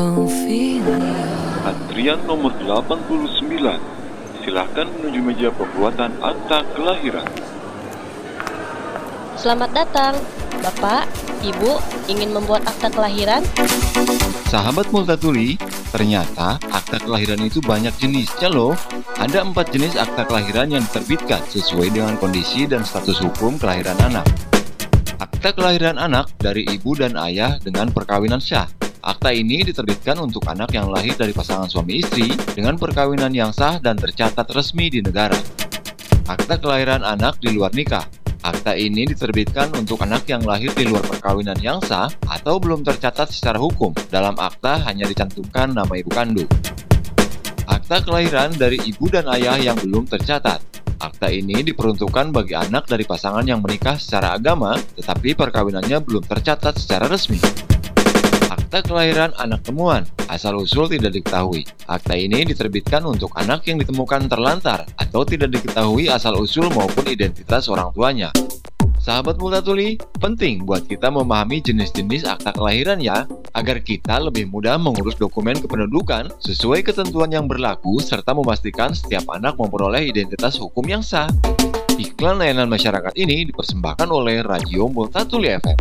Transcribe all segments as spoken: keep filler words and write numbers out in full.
Antrian nomor delapan puluh sembilan. Silakan menuju meja pembuatan akta kelahiran. Selamat datang, Bapak, Ibu, ingin membuat akta kelahiran? Sahabat Multatuli, ternyata akta kelahiran itu banyak jenisnya loh. Ada empat jenis akta kelahiran yang diterbitkan sesuai dengan kondisi dan status hukum kelahiran anak. Akta kelahiran anak dari ibu dan ayah dengan perkawinan syah. Akta ini diterbitkan untuk anak yang lahir dari pasangan suami istri dengan perkawinan yang sah dan tercatat resmi di negara. Akta kelahiran anak di luar nikah. Akta ini diterbitkan untuk anak yang lahir di luar perkawinan yang sah atau belum tercatat secara hukum. Dalam akta hanya dicantumkan nama ibu kandung. Akta kelahiran dari ibu dan ayah yang belum tercatat. Akta ini diperuntukkan bagi anak dari pasangan yang menikah secara agama, tetapi perkawinannya belum tercatat secara resmi. Akta kelahiran anak temuan, asal-usul tidak diketahui. Akta ini diterbitkan untuk anak yang ditemukan terlantar atau tidak diketahui asal-usul maupun identitas orang tuanya. Sahabat Multatuli, penting buat kita memahami jenis-jenis akta kelahiran ya, agar kita lebih mudah mengurus dokumen kependudukan sesuai ketentuan yang berlaku serta memastikan setiap anak memperoleh identitas hukum yang sah. Iklan layanan masyarakat ini dipersembahkan oleh Radio Multatuli F M.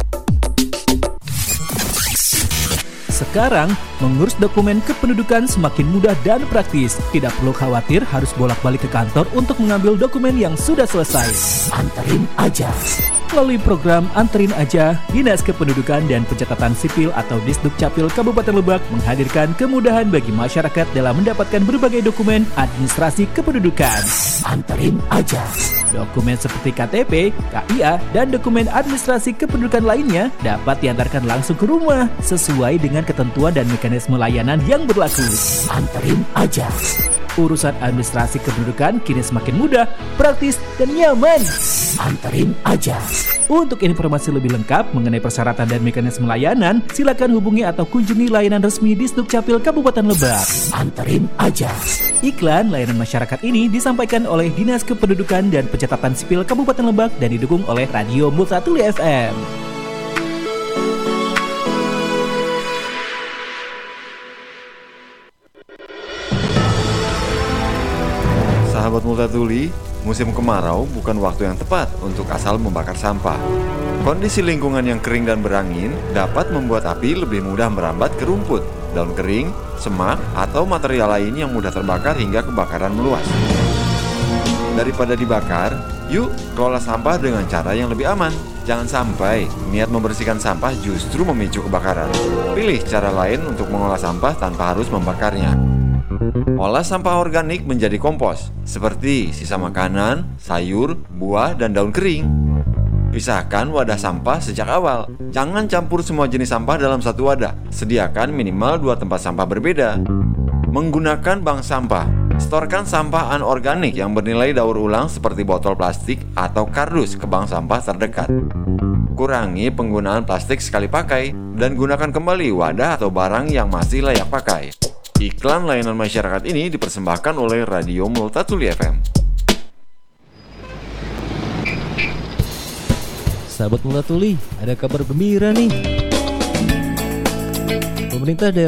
Sekarang, mengurus dokumen kependudukan semakin mudah dan praktis. Tidak perlu khawatir harus bolak-balik ke kantor untuk mengambil dokumen yang sudah selesai. Anterin aja. Melalui program Anterin Aja, Dinas Kependudukan dan Pencatatan Sipil atau Disdukcapil Kabupaten Lebak menghadirkan kemudahan bagi masyarakat dalam mendapatkan berbagai dokumen administrasi kependudukan. Anterin aja. Dokumen seperti K T P, K I A, dan dokumen administrasi kependudukan lainnya dapat diantarkan langsung ke rumah sesuai dengan ketentuan dan mekanisme layanan yang berlaku. Anterin aja. Urusan administrasi kependudukan kini semakin mudah, praktis, dan nyaman. Anterin aja. Untuk informasi lebih lengkap mengenai persyaratan dan mekanisme layanan, silakan hubungi atau kunjungi layanan resmi Disdukcapil Kabupaten Lebak. Anterin aja. Iklan layanan masyarakat ini disampaikan oleh Dinas Kependudukan dan Pencatatan Sipil Kabupaten Lebak dan didukung oleh Radio Multatuli F M. Sahabat Multatuli, musim kemarau bukan waktu yang tepat untuk asal membakar sampah. Kondisi lingkungan yang kering dan berangin dapat membuat api lebih mudah merambat ke rumput, daun kering, semak, atau material lain yang mudah terbakar hingga kebakaran meluas. Daripada dibakar, yuk kelola sampah dengan cara yang lebih aman. Jangan sampai niat membersihkan sampah justru memicu kebakaran. Pilih cara lain untuk mengolah sampah tanpa harus membakarnya. Olah sampah organik menjadi kompos, seperti sisa makanan, sayur, buah, dan daun kering. Pisahkan wadah sampah sejak awal. Jangan campur semua jenis sampah dalam satu wadah. Sediakan minimal dua tempat sampah berbeda. Menggunakan bank sampah. Setorkan sampah anorganik yang bernilai daur ulang seperti botol plastik atau kardus ke bank sampah terdekat. Kurangi penggunaan plastik sekali pakai dan gunakan kembali wadah atau barang yang masih layak pakai. Iklan layanan masyarakat ini dipersembahkan oleh Radio Multatuli F M. Sahabat Multatuli, ada kabar gembira nih. Pemerintah daerah